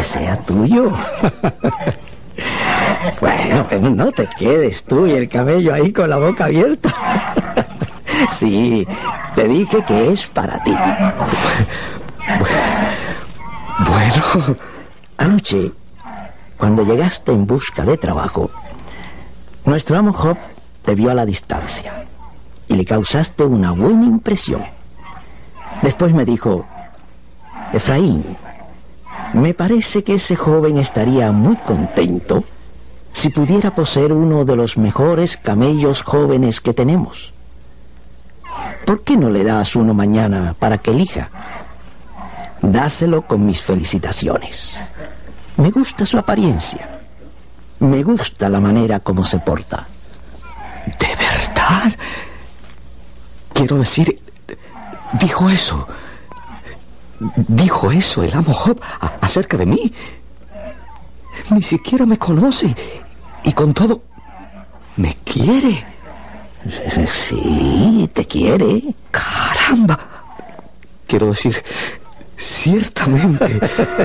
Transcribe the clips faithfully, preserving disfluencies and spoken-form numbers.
que sea tuyo. Bueno, bueno, no te quedes tú y el camello ahí con la boca abierta. Sí, te dije que es para ti. Bueno, anoche, cuando llegaste en busca de trabajo, nuestro amo Job te vio a la distancia y le causaste una buena impresión. Después me dijo: Efraín, me parece que ese joven estaría muy contento si pudiera poseer uno de los mejores camellos jóvenes que tenemos. ¿Por qué no le das uno mañana para que elija? Dáselo con mis felicitaciones. Me gusta su apariencia. Me gusta la manera como se porta. ¿De verdad? Quiero decir, dijo eso. Dijo eso el amo Job a- acerca de mí. Ni siquiera me conoce y con todo me quiere. Sí, te quiere. ¡Caramba! Quiero decir, ciertamente.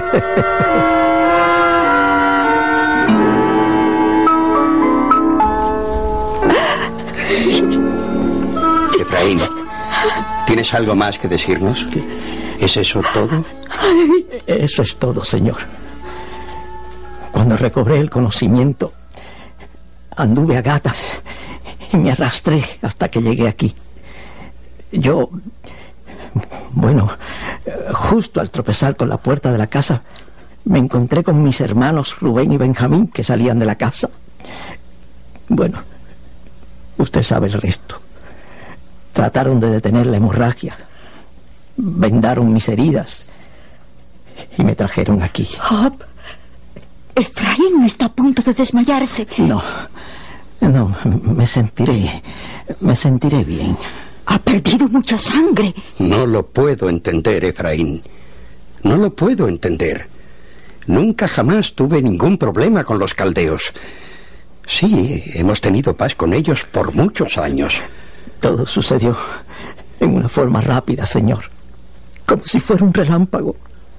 Efraín, ¿tienes algo más que decirnos? ¿Es eso todo? Eso es todo, señor. Cuando recobré el conocimiento, anduve a gatas y me arrastré hasta que llegué aquí. Yo, bueno, justo al tropezar con la puerta de la casa, me encontré con mis hermanos Rubén y Benjamín, que salían de la casa. Bueno, usted sabe el resto. Trataron de detener la hemorragia, vendaron mis heridas y me trajeron aquí. Job, Efraín está a punto de desmayarse. No, no, me sentiré, me sentiré bien. Ha perdido mucha sangre. No lo puedo entender, Efraín. No lo puedo entender. Nunca jamás tuve ningún problema con los caldeos. Sí, hemos tenido paz con ellos por muchos años. Todo sucedió en una forma rápida, señor. Como si fuera un relámpago.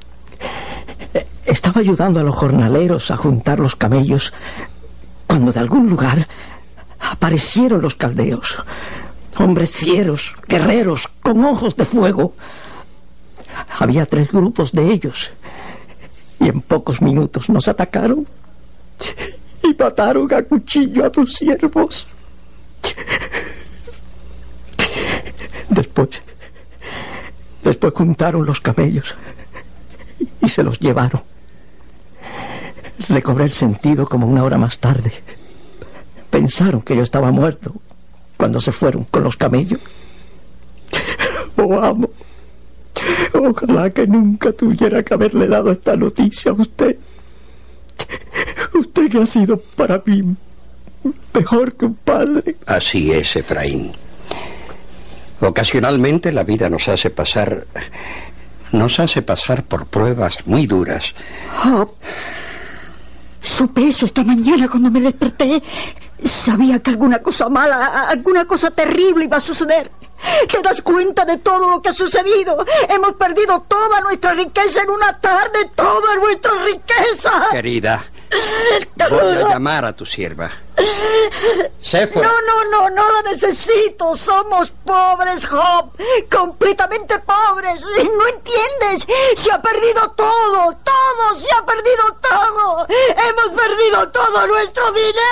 Estaba ayudando a los jornaleros a juntar los camellos cuando de algún lugar aparecieron los caldeos. Hombres fieros, guerreros, con ojos de fuego. Había tres grupos de ellos y en pocos minutos nos atacaron y mataron a cuchillo a tus siervos. Después, después juntaron los camellos y se los llevaron. Recobré el sentido como una hora más tarde. Pensaron que yo estaba muerto cuando se fueron con los camellos. Oh, amo, ojalá que nunca tuviera que haberle dado esta noticia a usted. Usted que ha sido para mí mejor que un padre. Así es, Efraín. Ocasionalmente la vida nos hace pasar... Nos hace pasar por pruebas muy duras. Job, supe eso esta mañana cuando me desperté. Sabía que alguna cosa mala, alguna cosa terrible iba a suceder. ¿Te das cuenta de todo lo que ha sucedido? Hemos perdido toda nuestra riqueza en una tarde, toda nuestra riqueza. Querida, voy a llamar a tu sierva. Séfora. No, no, no, no la necesito. Somos pobres, Job. Completamente pobres. ¿No entiendes? Se ha perdido todo, todo, se ha perdido todo. Hemos perdido todo nuestro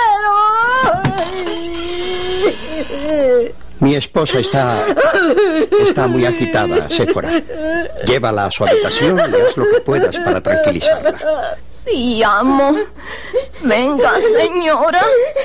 dinero. Mi esposa está... está muy agitada, Séfora. Llévala a su habitación y haz lo que puedas para tranquilizarla. Sí, amo. Venga, señora.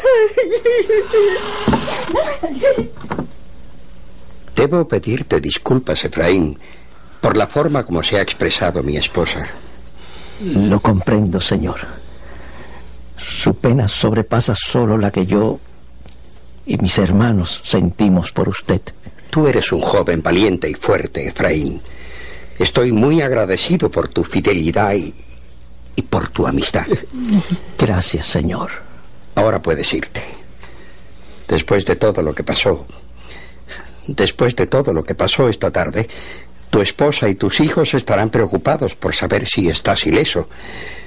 Debo pedirte disculpas, Efraín, por la forma como se ha expresado mi esposa. Lo comprendo, señor. Su pena sobrepasa solo la que yo y mis hermanos sentimos por usted. Tú eres un joven valiente y fuerte, Efraín. Estoy muy agradecido por tu fidelidad y, y por tu amistad. Gracias, señor. Ahora puedes irte. Después de todo lo que pasó, después de todo lo que pasó esta tarde, tu esposa y tus hijos estarán preocupados por saber si estás ileso.